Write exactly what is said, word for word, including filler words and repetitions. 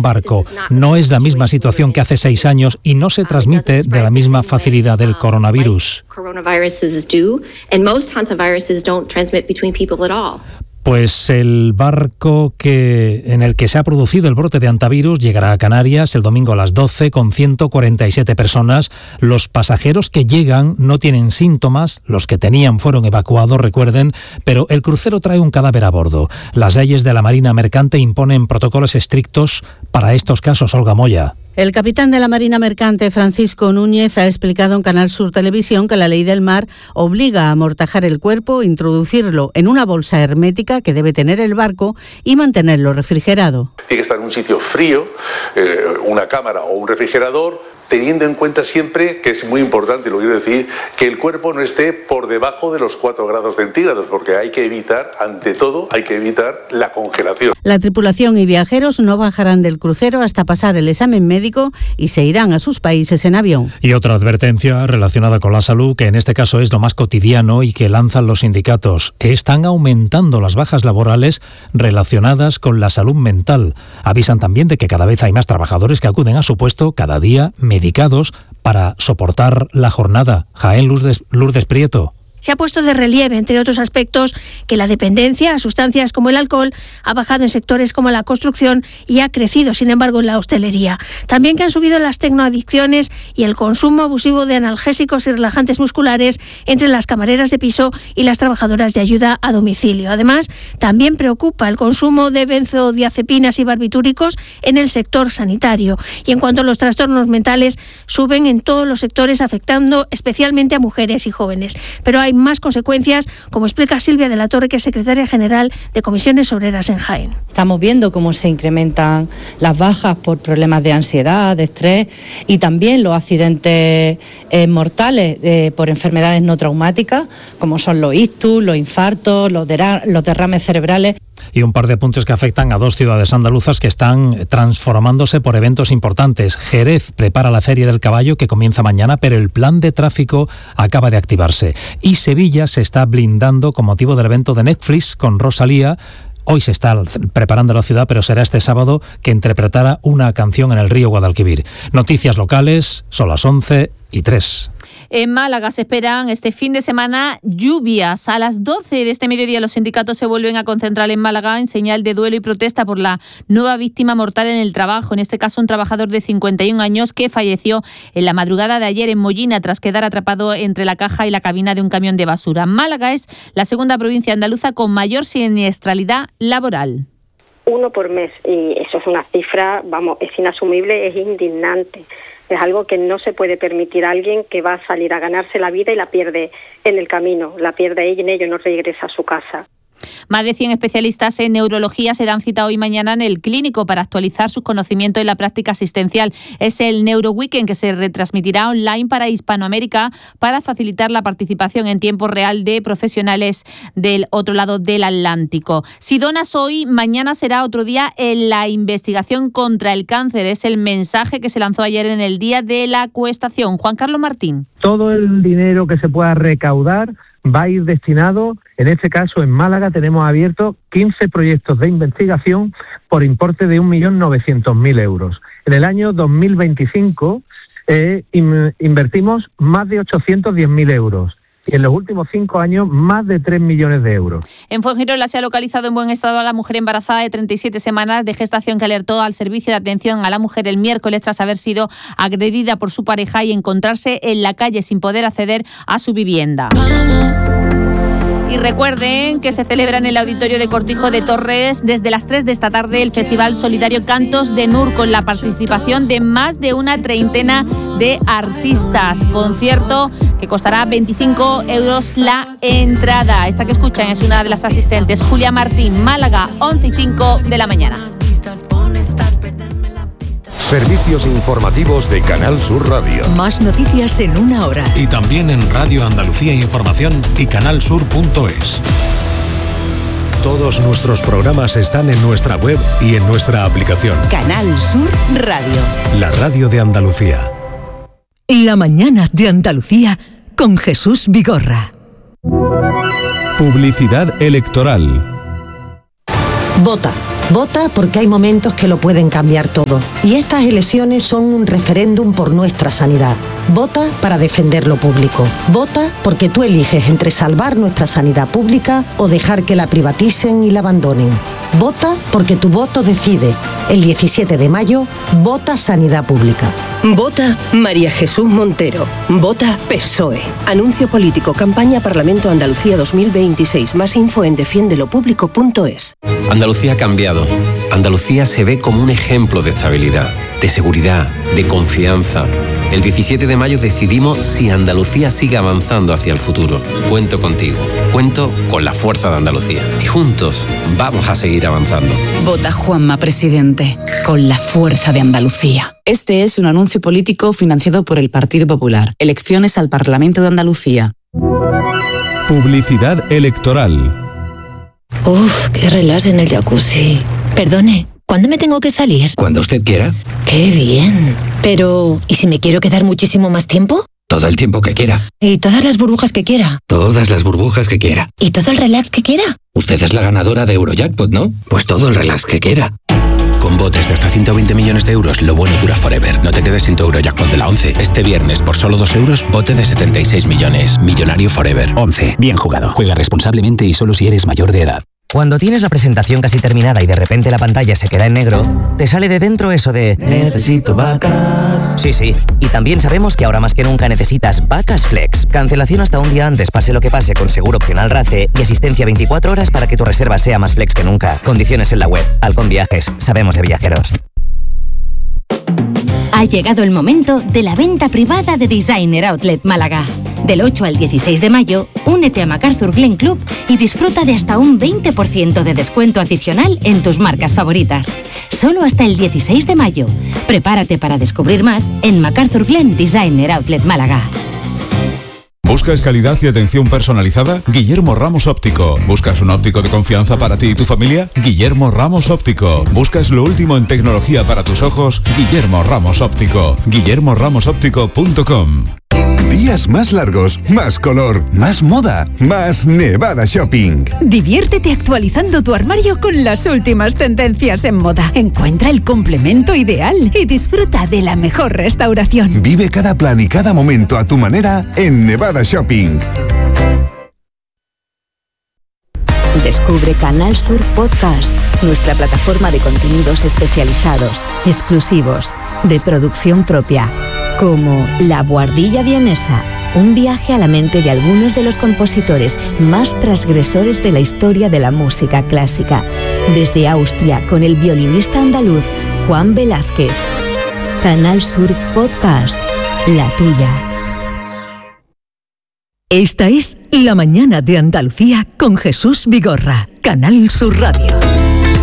barco. No es la misma situación que hace seis años y no se transmite de la misma facilidad del coronavirus. Pues el barco que, en el que se ha producido el brote de hantavirus llegará a Canarias el domingo a las doce con ciento cuarenta y siete personas. Los pasajeros que llegan no tienen síntomas, los que tenían fueron evacuados, recuerden, pero el crucero trae un cadáver a bordo. Las leyes de la Marina Mercante imponen protocolos estrictos para estos casos, Olga Moya. El capitán de la Marina Mercante, Francisco Núñez, ha explicado en Canal Sur Televisión que la ley del mar obliga a amortajar el cuerpo, introducirlo en una bolsa hermética que debe tener el barco y mantenerlo refrigerado. Tiene que estar en un sitio frío, eh, una cámara o un refrigerador, teniendo en cuenta siempre, que es muy importante, lo quiero decir, que el cuerpo no esté por debajo de los cuatro grados centígrados, porque hay que evitar, ante todo, hay que evitar la congelación. La tripulación y viajeros no bajarán del crucero hasta pasar el examen médico y se irán a sus países en avión. Y otra advertencia relacionada con la salud, que en este caso es lo más cotidiano y que lanzan los sindicatos. Están aumentando las bajas laborales relacionadas con la salud mental. Avisan también de que cada vez hay más trabajadores que acuden a su puesto cada día medicados para soportar la jornada. Jaén, Lourdes, Lourdes Prieto. Se ha puesto de relieve, entre otros aspectos, que la dependencia a sustancias como el alcohol ha bajado en sectores como la construcción y ha crecido, sin embargo, en la hostelería. También que han subido las tecnoadicciones y el consumo abusivo de analgésicos y relajantes musculares entre las camareras de piso y las trabajadoras de ayuda a domicilio. Además, también preocupa el consumo de benzodiazepinas y barbitúricos en el sector sanitario. Y en cuanto a los trastornos mentales, suben en todos los sectores, afectando especialmente a mujeres y jóvenes. Pero hay más consecuencias, como explica Silvia de la Torre, que es secretaria general de Comisiones Obreras en Jaén. Estamos viendo cómo se incrementan las bajas por problemas de ansiedad, de estrés y también los accidentes eh, mortales eh, por enfermedades no traumáticas, como son los ictus, los infartos, los, derra- los derrames cerebrales. Y un par de puntos que afectan a dos ciudades andaluzas que están transformándose por eventos importantes. Jerez prepara la Feria del Caballo, que comienza mañana, pero el plan de tráfico acaba de activarse. Y Sevilla se está blindando con motivo del evento de Netflix con Rosalía. Hoy se está preparando la ciudad, pero será este sábado que interpretará una canción en el río Guadalquivir. Noticias locales, son las once y tres. En Málaga se esperan este fin de semana lluvias. A las doce de este mediodía los sindicatos se vuelven a concentrar en Málaga en señal de duelo y protesta por la nueva víctima mortal en el trabajo. En este caso, un trabajador de cincuenta y un años que falleció en la madrugada de ayer en Mollina tras quedar atrapado entre la caja y la cabina de un camión de basura. Málaga es la segunda provincia andaluza con mayor siniestralidad laboral. Uno por mes, y eso es una cifra, vamos, es inasumible, es indignante. Es algo que no se puede permitir a alguien que va a salir a ganarse la vida y la pierde en el camino, la pierde ella y en ello no regresa a su casa. Más de cien especialistas en neurología se dan cita hoy mañana en el Clínico para actualizar sus conocimientos en la práctica asistencial. Es el Neuro Weekend, que se retransmitirá online para Hispanoamérica para facilitar la participación en tiempo real de profesionales del otro lado del Atlántico. Si donas hoy, mañana será otro día en la investigación contra el cáncer. Es el mensaje que se lanzó ayer en el Día de la Acuestación. Juan Carlos Martín. Todo el dinero que se pueda recaudar va a ir destinado, en este caso en Málaga tenemos abiertos quince proyectos de investigación por importe de un millón novecientos mil euros. En el año dos mil veinticinco eh, in, invertimos más de ochocientos diez mil euros. Y en los últimos cinco años, más de tres millones de euros. En Fuengirola se ha localizado en buen estado a la mujer embarazada de treinta y siete semanas de gestación que alertó al servicio de atención a la mujer el miércoles tras haber sido agredida por su pareja y encontrarse en la calle sin poder acceder a su vivienda. Y recuerden que se celebra en el Auditorio de Cortijo de Torres desde las tres de esta tarde el Festival Solidario Cantos de Nur, con la participación de más de una treintena de artistas. Concierto que costará veinticinco euros la entrada. Esta que escuchan es una de las asistentes, Julia Martín, Málaga, once y cinco de la mañana. Servicios informativos de Canal Sur Radio. Más noticias en una hora. Y también en Radio Andalucía Información y canalsur punto es. Todos nuestros programas están en nuestra web y en nuestra aplicación. Canal Sur Radio. La radio de Andalucía. La mañana de Andalucía con Jesús Vigorra. Publicidad electoral. Vota. Vota porque hay momentos que lo pueden cambiar todo. Y estas elecciones son un referéndum por nuestra sanidad. Vota para defender lo público. Vota porque tú eliges entre salvar nuestra sanidad pública o dejar que la privaticen y la abandonen. Vota porque tu voto decide. El diecisiete de mayo, vota Sanidad Pública. Vota María Jesús Montero. Vota P S O E. Anuncio político. Campaña Parlamento Andalucía dos mil veintiséis. Más info en defiende lo público punto es. Andalucía ha cambiado. Andalucía se ve como un ejemplo de estabilidad, de seguridad, de confianza. El diecisiete de mayo decidimos si Andalucía sigue avanzando hacia el futuro. Cuento contigo. Cuento con la fuerza de Andalucía. Y juntos vamos a seguir avanzando. Vota Juanma Presidente. Con la fuerza de Andalucía. Este es un anuncio político financiado por el Partido Popular. Elecciones al Parlamento de Andalucía. Publicidad electoral. Uf, qué relax en el jacuzzi. Perdone, ¿cuándo me tengo que salir? Cuando usted quiera. ¡Qué bien! Pero, ¿y si me quiero quedar muchísimo más tiempo? Todo el tiempo que quiera. ¿Y todas las burbujas que quiera? Todas las burbujas que quiera. ¿Y todo el relax que quiera? Usted es la ganadora de Eurojackpot, ¿no? Pues todo el relax que quiera. Con botes de hasta ciento veinte millones de euros, lo bueno dura forever. No te quedes sin tu Eurojackpot de la once. Este viernes, por solo dos euros, bote de setenta y seis millones. Millonario forever. once. Bien jugado. Juega responsablemente y solo si eres mayor de edad. Cuando tienes la presentación casi terminada y de repente la pantalla se queda en negro, te sale de dentro eso de necesito vacas. Sí, sí. Y también sabemos que ahora más que nunca necesitas Vacas Flex. Cancelación hasta un día antes, pase lo que pase, con seguro opcional RACE y asistencia veinticuatro horas para que tu reserva sea más flex que nunca. Condiciones en la web. Halcón Viajes. Sabemos de viajeros. Ha llegado el momento de la venta privada de Designer Outlet Málaga. Del ocho al dieciséis de mayo, únete a MacArthur Glen Club y disfruta de hasta un veinte por ciento de descuento adicional en tus marcas favoritas. Solo hasta el dieciséis de mayo. Prepárate para descubrir más en MacArthur Glen Designer Outlet Málaga. ¿Buscas calidad y atención personalizada? Guillermo Ramos Óptico. ¿Buscas un óptico de confianza para ti y tu familia? Guillermo Ramos Óptico. ¿Buscas lo último en tecnología para tus ojos? Guillermo Ramos Óptico. guillermo ramos óptico punto com. Días más largos, más color, más moda, más Nevada Shopping. Diviértete actualizando tu armario con las últimas tendencias en moda. Encuentra el complemento ideal y disfruta de la mejor restauración. Vive cada plan y cada momento a tu manera en Nevada Shopping. Descubre Canal Sur Podcast, nuestra plataforma de contenidos especializados, exclusivos, de producción propia, como La Buhardilla Vienesa, un viaje a la mente de algunos de los compositores más transgresores de la historia de la música clásica, desde Austria con el violinista andaluz Juan Velázquez. Canal Sur Podcast, la tuya. Esta es La Mañana de Andalucía con Jesús Vigorra, Canal Sur Radio.